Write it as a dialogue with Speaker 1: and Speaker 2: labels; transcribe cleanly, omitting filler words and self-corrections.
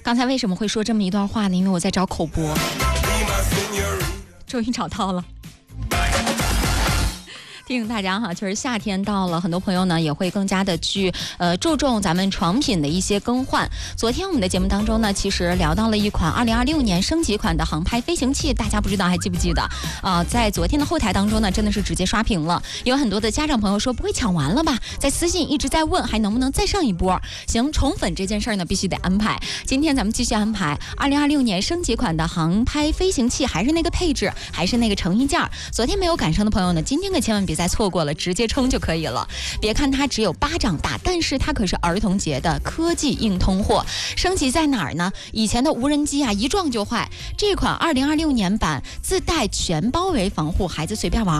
Speaker 1: 刚才为什么会说这么一段话呢？因为我在找口播，终于找到了。提醒大家哈，就是夏天到了，很多朋友呢也会更加的去注重咱们床品的一些更换。昨天我们的节目当中呢，其实聊到了一款2026年升级款的航拍飞行器，大家不知道还记不记得？在昨天的后台当中呢，真的是直接刷屏了，有很多的家长朋友说不会抢完了吧？在私信一直在问还能不能再上一波。行，宠粉这件事儿呢必须得安排。今天咱们继续安排2026年升级款的航拍飞行器，还是那个配置，还是那个成衣件。昨天没有赶上的朋友呢，今天可千万别再错过了，直接冲就可以了。别看它只有巴掌大，但是它可是儿童节的科技硬通货。升级在哪儿呢？以前的无人机啊，一撞就坏，这款2026年版自带全包围防护，孩子随便玩。